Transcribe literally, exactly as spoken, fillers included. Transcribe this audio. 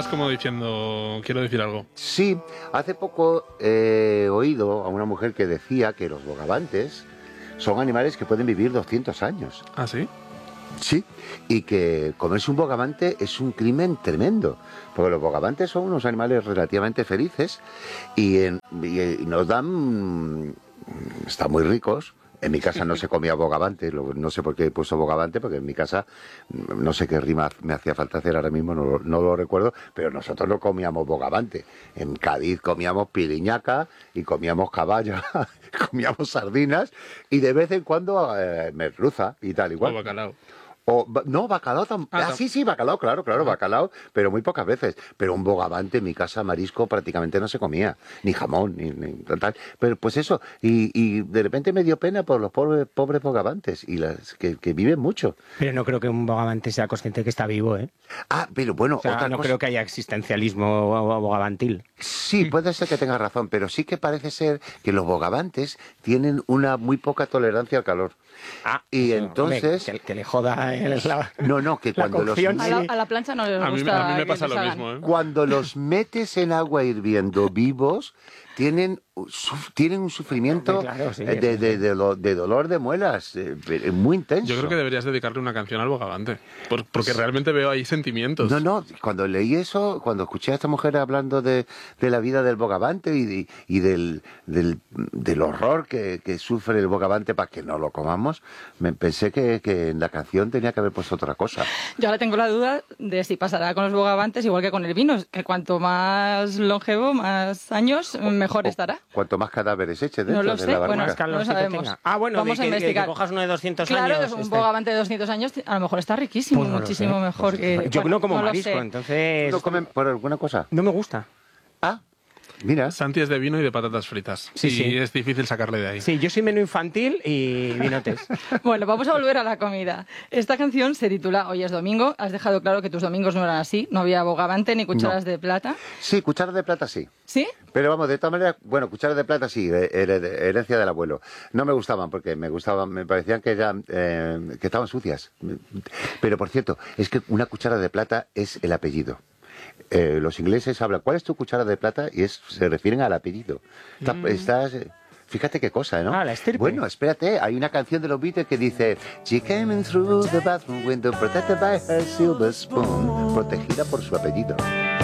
estás como diciendo, quiero decir algo. Sí, hace poco he oído a una mujer que decía que los bogavantes son animales que pueden vivir doscientos años. ¿Ah, sí? Sí, y que comerse un bogavante es un crimen tremendo, porque los bogavantes son unos animales relativamente felices y, en, y, y nos dan... están muy ricos. En mi casa no se comía bogavante, no sé por qué he puesto bogavante, porque en mi casa no sé qué rima me hacía falta hacer ahora mismo, no, no lo recuerdo, pero nosotros no comíamos bogavante. En Cádiz comíamos piriñaca y comíamos caballa, comíamos sardinas y de vez en cuando eh, merluza y tal igual. O bacalao. O, no, bacalao tampoco. Ah, Ah, sí, sí, bacalao, claro, claro, ah. bacalao, pero muy pocas veces. Pero un bogavante en mi casa, marisco, prácticamente no se comía, ni jamón, ni, ni tal. Pero pues eso, y, y de repente me dio pena por los pobres, pobres bogavantes, y las que, que viven mucho. Pero no creo que un bogavante sea consciente que está vivo, ¿eh? Ah, pero bueno, O sea, otra no cosa... creo que haya existencialismo bogavantil. Sí, puede ser que tengas razón, pero sí que parece ser que los bogavantes tienen una muy poca tolerancia al calor. Ah, y eso, entonces... hombre, que, que le joda el, la, No, no, que cuando los... cocción. A la, a la plancha no les A mí, gusta. a mí me que pasa les lo hagan. mismo, ¿eh? Cuando los metes en agua hirviendo vivos, tienen, suf- tienen un sufrimiento Claro, sí, eh, de, eso de, sí. de lo- de dolor de muelas, eh, eh, muy intenso. Yo creo que deberías dedicarle una canción al bogavante, por- porque realmente veo ahí sentimientos. No, no, cuando leí eso, cuando escuché a esta mujer hablando de, de la vida del bogavante y, de- y del, del, del horror que, que sufre el bogavante para que no lo comamos, me pensé que, que en la canción tenía que haber puesto otra cosa. Yo ahora tengo la duda de si pasará con los bogavantes igual que con el vino, que cuanto más longevo, más años, mejor O estará. Cuanto más cadáveres eche dentro No lo de sé, la bueno, barriga. es que- Calor no sí que sabemos. tenga. Ah, bueno, Vamos de a que, que- que investigar. cojas uno de doscientos Claro, años. un este. bogavante de doscientos años a lo mejor está riquísimo, Pues no lo muchísimo sé. mejor que... Yo bueno, no como lo marisco, sé. entonces... ¿No comen por alguna cosa? No me gusta. Ah, mira. Santi es de vino y de patatas fritas. Sí, y sí. es difícil sacarle de ahí. Sí, yo soy menú infantil y vinotes. Bueno, vamos a volver a la comida. Esta canción se titula Hoy es domingo. Has dejado claro que tus domingos no eran así. No había bogavante ni cucharas No. de plata. Sí, cuchara de plata sí. ¿Sí? Pero vamos, de todas maneras, bueno, cucharas de plata sí, her- her- herencia del abuelo. No me gustaban porque me gustaban, me parecían que eran, eh, que estaban sucias. Pero por cierto, es que una cuchara de plata es el apellido. Eh, los ingleses hablan, ¿cuál es tu cuchara de plata? Y es, se refieren al apellido. Está- Mm. Estás, eh, fíjate qué cosa, ¿no? Ah, la estirpe. Bueno, espérate, hay una canción de los Beatles que dice She came in through the bathroom window protected by her silver spoon, protegida por su apellido.